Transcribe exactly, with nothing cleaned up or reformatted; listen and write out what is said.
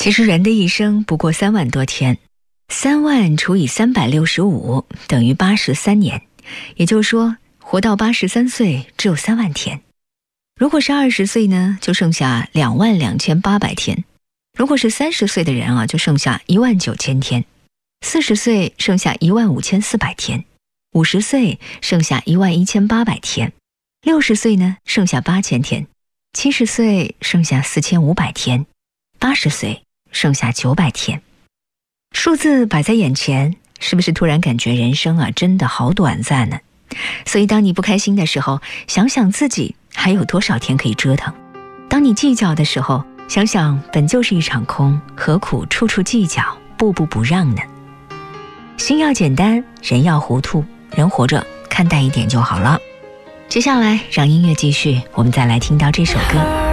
其实人的一生不过三万多天，三万除以三百六十五等于八十三年，也就是说活到八十三岁只有三万天。如果是二十岁呢，就剩下两万两千八百天；如果是三十岁的人啊，就剩下一万九千天；四十岁剩下一万五千四百天；五十岁剩下一万一千八百天；六十岁呢剩下八千天；七十岁剩下四千五百天；八十岁剩下九百天。数字摆在眼前，是不是突然感觉人生啊真的好短暂呢？所以当你不开心的时候，想想自己还有多少天可以折腾；当你计较的时候，想想本就是一场空，何苦处处计较，步步不让呢？心要简单，人要糊涂，人活着看淡一点就好了。接下来让音乐继续，我们再来听到这首歌。